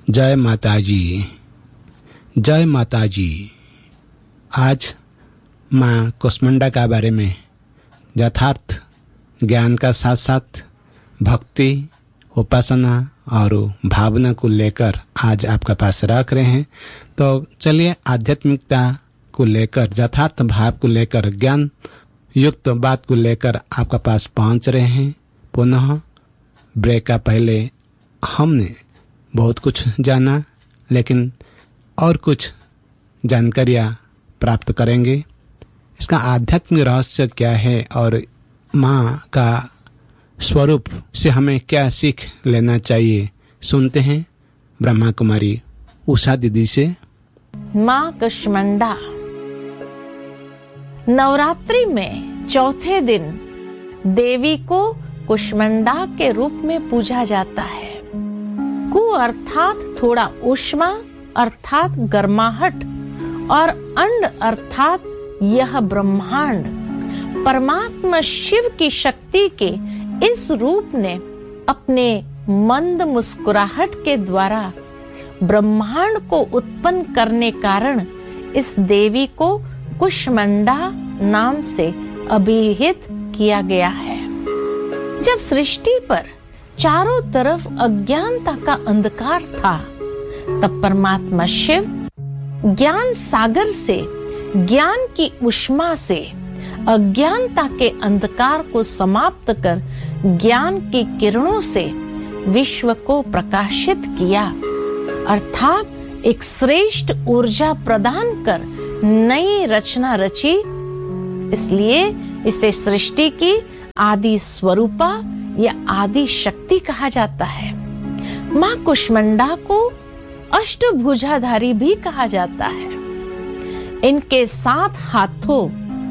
जय माता जी, जय माता जी। आज माँ कुष्मांडा का बारे में यथार्थ ज्ञान का साथ साथ भक्ति, उपासना और भावना को लेकर आज आपके पास रख रहे हैं। तो चलिए आध्यात्मिकता को लेकर, यथार्थ भाव को लेकर, ज्ञान युक्त बात को लेकर आपके पास पहुंच रहे हैं। पुनः ब्रेक का पहले हमने बहुत कुछ जाना, लेकिन और कुछ जानकारियाँ प्राप्त करेंगे। इसका आध्यात्मिक रहस्य क्या है और माँ का स्वरूप से हमें क्या सीख लेना चाहिए, सुनते हैं ब्रह्मा कुमारी उषा दीदी से। माँ कुष्मांडा। नवरात्रि में चौथे दिन देवी को कुष्मांडा के रूप में पूजा जाता है। कु अर्थात थोड़ा ऊष्मा अर्थात गर्माहट और अंड अर्थात यह ब्रह्मांड। परमात्मा शिव की शक्ति के इस रूप ने अपने मंद मुस्कुराहट के द्वारा ब्रह्मांड को उत्पन्न करने कारण इस देवी को कुष्मांडा नाम से अभिहित किया गया है। जब सृष्टि पर चारों तरफ अज्ञानता का अंधकार था, तब परमात्मा शिव ज्ञान सागर से, ज्ञान की ऊष्मा से अज्ञानता के अंधकार को समाप्त कर ज्ञान की किरणों से विश्व को प्रकाशित किया, अर्थात एक श्रेष्ठ ऊर्जा प्रदान कर नई रचना रची। इसलिए इसे सृष्टि की आदि स्वरूपा या आदि शक्ति कहा जाता है। माँ कुष्मांडा को अष्टभुजाधारी भी कहा जाता है। इनके 7 हाथों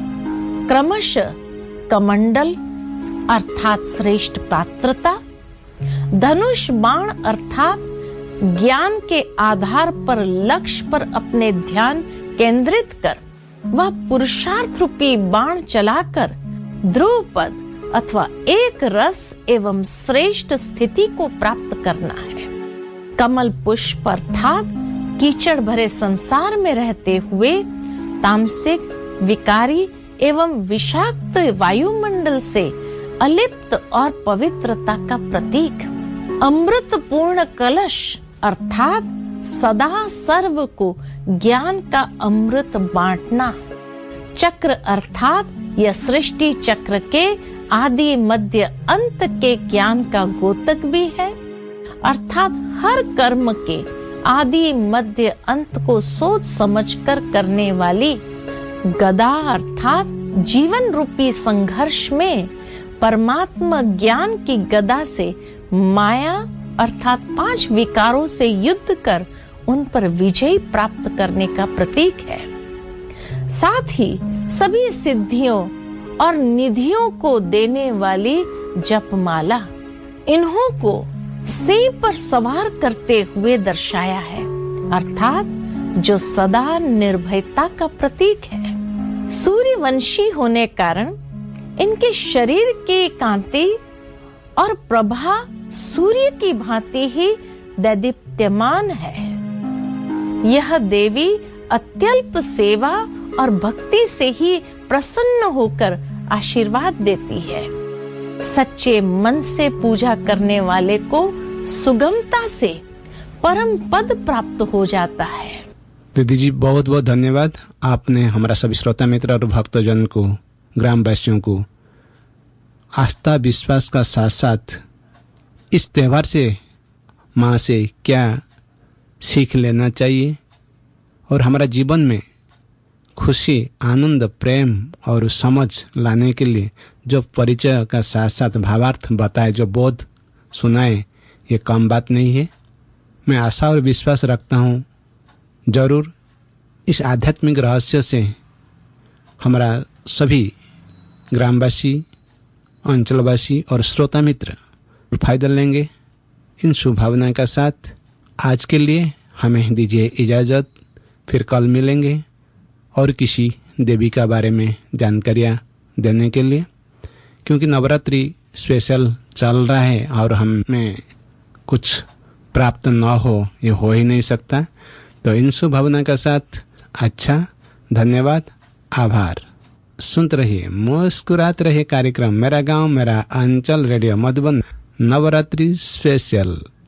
क्रमशः कमंडल अर्थात श्रेष्ठ पात्रता, धनुष बाण अर्थात ज्ञान के आधार पर लक्ष्य पर अपने ध्यान केंद्रित कर वह पुरुषार्थ रूपी बाण चलाकर ध्रुवपद अथवा एक रस एवं श्रेष्ठ स्थिति को प्राप्त करना है। कमल पुष्प अर्थात कीचड़ भरे संसार में रहते हुए तामसिक, विकारी एवं विषाक्त वायुमंडल से अलिप्त और पवित्रता का प्रतीक। अमृत पूर्ण कलश अर्थात सदा सर्व को ज्ञान का अमृत बांटना। चक्र अर्थात यह सृष्टि चक्र के आदि मध्य अंत के ज्ञान का गोतक भी है, अर्थात हर कर्म के आदि मध्य अंत को सोच समझकर करने वाली। गदा अर्थात जीवन रूपी संघर्ष में परमात्मा ज्ञान की गदा से माया अर्थात 5 विकारों से युद्ध कर उन पर विजय प्राप्त करने का प्रतीक है। साथ ही सभी सिद्धियों और निधियों को देने वाली जपमाला। इन्हों को सिंह पर सवार करते हुए दर्शाया है, अर्थात जो सदा निर्भयता का प्रतीक है। सूर्यवंशी होने कारण इनके शरीर की कांति और प्रभा सूर्य की भांति ही दैदीप्यमान है। यह देवी अत्यल्प सेवा और भक्ति से ही प्रसन्न होकर आशीर्वाद देती है। सच्चे मन से पूजा करने वाले को सुगमता से परम पद प्राप्त हो जाता है। दीदी जी बहुत बहुत धन्यवाद। आपने हमारा सभी श्रोता मित्र और भक्तजन को, ग्रामवासियों को आस्था विश्वास का साथ साथ इस त्यौहार से माँ से क्या सीख लेना चाहिए और हमारा जीवन में खुशी, आनंद, प्रेम और समझ लाने के लिए जो परिचय का साथ साथ भावार्थ बताए, जो बोध सुनाए, ये कम बात नहीं है। मैं आशा और विश्वास रखता हूँ जरूर इस आध्यात्मिक रहस्य से हमारा सभी ग्रामवासी, अंचलवासी और श्रोता मित्र फायदा लेंगे। इन शुभभावना के साथ आज के लिए हमें दीजिए इजाज़त। फिर कल मिलेंगे और किसी देवी का बारे में जानकारियाँ देने के लिए, क्योंकि नवरात्रि स्पेशल चल रहा है और हमें कुछ प्राप्त न हो, ये हो ही नहीं सकता। तो इन शुभ भावना के साथ अच्छा, धन्यवाद, आभार। सुनते रहिए, मुस्कुराते रहिए कार्यक्रम मेरा गांव मेरा अंचल रेडियो मधुबन नवरात्रि स्पेशल।